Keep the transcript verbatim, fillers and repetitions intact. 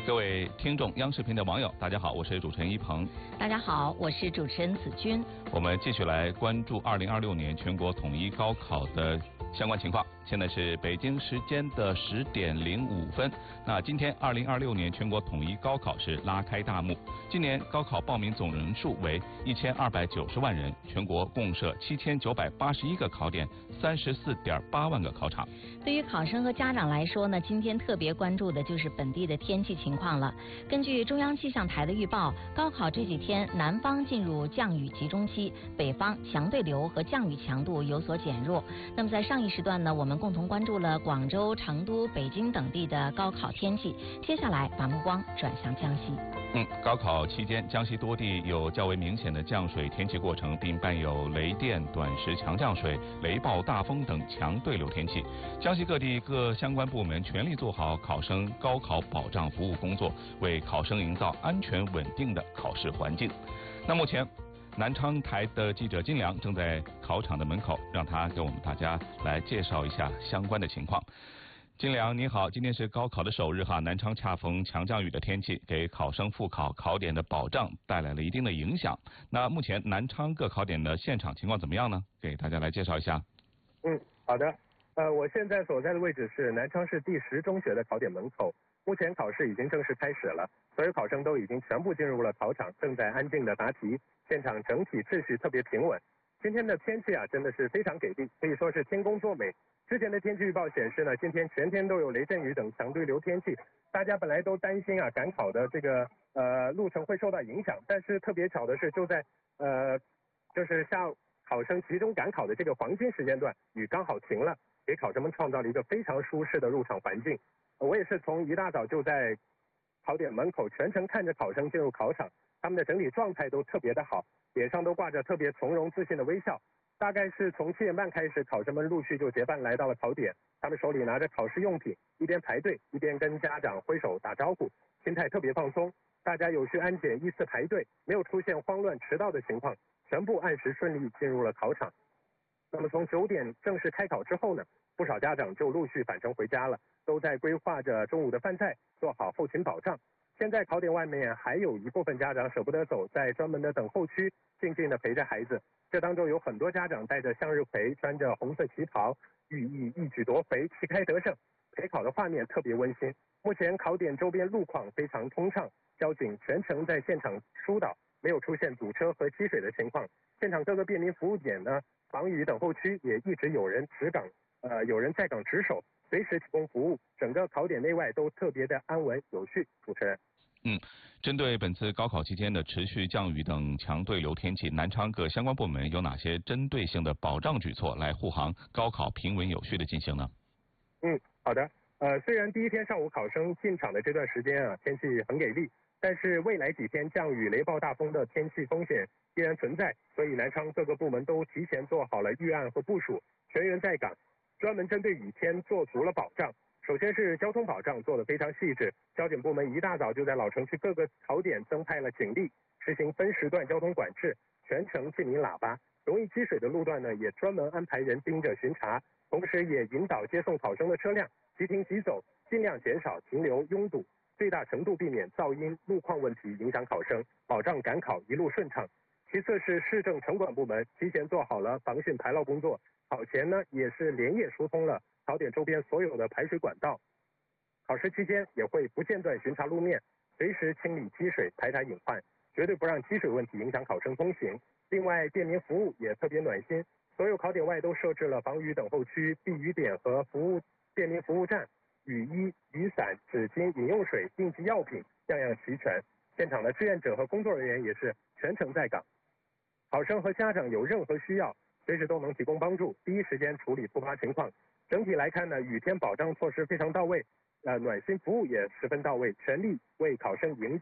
各位听众、央视频的网友，大家好，我是主持人一鹏。 大家好，我是主持人子君。 我们继续来关注二零二六年全国统一高考的相关情况。现在是北京时间的十点零五分。那今天二零二六年全国统一高考是拉开大幕。今年高考报名总人数为一千二百九十万人，全国共设七千九百八十一个考点，三十四点八万个考场。 对于考生和家长来说呢，今天特别关注的就是本地的天气情况了。根据中央气象台的预报，高考这几天南方进入降雨集中期，北方强对流和降雨强度有所减弱。那么在上一时段呢，我们共同关注了广州、成都、北京等地的高考天气。接下来把目光转向江西。 嗯，高考期间，江西多地有较为明显的降水天气过程，并伴有雷电、短时强降水、雷暴大风等强对流天气。江西各地各相关部门全力做好考生高考保障服务工作，为考生营造安全稳定的考试环境。那目前，南昌台的记者金良正在考场的门口，让他给我们大家来介绍一下相关的情况。金良你好，今天是高考的首日哈，南昌恰逢强降雨的天气，给考生复考考点的保障带来了一定的影响。那目前南昌各考点的现场情况怎么样呢？给大家来介绍一下。 嗯，好的。呃，我现在所在的位置是南昌市第十中学的考点门口，目前考试已经正式开始了，所有考生都已经全部进入了考场，正在安静的答题，现场整体秩序特别平稳。今天的天气啊，真的是非常给力，可以说是天公作美。之前的天气预报显示呢，今天全天都有雷阵雨等强对流天气，大家本来都担心啊赶考的这个呃路程会受到影响，但是特别巧的是，就在呃就是下午考生集中赶考的这个黄金时间段，雨刚好停了，给考生们创造了一个非常舒适的入场环境。我也是从一大早就在考点门口全程看着考生进入考场，他们的整体状态都特别的好，脸上都挂着特别从容自信的微笑。大概是从七点半开始，考生们陆续就结伴来到了考点，他们手里拿着考试用品，一边排队一边跟家长挥手打招呼，心态特别放松。大家有序安检，依次排队，没有出现慌乱迟到的情况，全部按时顺利进入了考场。那么从九点正式开考之后呢，不少家长就陆续返程回家了，都在规划着中午的饭菜，做好后勤保障。现在考点外面还有一部分家长舍不得走，在专门的等候区静静的陪着孩子。这当中有很多家长带着向日葵，穿着红色旗袍，寓意一举夺肥，旗开得胜。陪考的画面特别温馨。目前考点周边路况非常通畅，交警全程在现场疏导，没有出现堵车和积水的情况。现场各个便民服务点呢，防雨等候区也一直有人值岗，呃，有人在岗值守，随时提供服务。整个考点内外都特别的安稳有序。主持人。 嗯，针对本次高考期间的持续降雨等强对流天气，南昌各相关部门有哪些针对性的保障举措来护航高考平稳有序的进行呢？ 嗯，好的。呃，虽然第一天上午考生进场的这段时间啊，天气很给力，但是未来几天降雨、雷暴大风的天气风险依然存在，所以南昌各个部门都提前做好了预案和部署，全员在岗，专门针对雨天做足了保障。首先是交通保障做得非常细致，交警部门一大早就在老城区各个考点增派了警力，实行分时段交通管制，全程静鸣喇叭。容易积水的路段呢，也专门安排人盯着巡查，同时也引导接送考生的车辆即停即走，尽量减少停留拥堵，最大程度避免噪音、路况问题影响考生，保障赶考一路顺畅。其次是市政城管部门提前做好了防汛排涝工作，考前呢也是连夜疏通了考点周边所有的排水管道，考试期间也会不间断巡查路面，随时清理积水，排查隐患，绝对不让积水问题影响考生通行。另外，便民服务也特别暖心，所有考点外都设置了防雨等候区、避雨点和服务便民服务站，雨衣、雨伞、纸巾、饮用水、应急药品样样齐全。现场的志愿者和工作人员也是全程在岗，考生和家长有任何需要，随时都能提供帮助，第一时间处理突发情况。整体来看呢，雨天保障措施非常到位，呃，暖心服务也十分到位，全力为考生营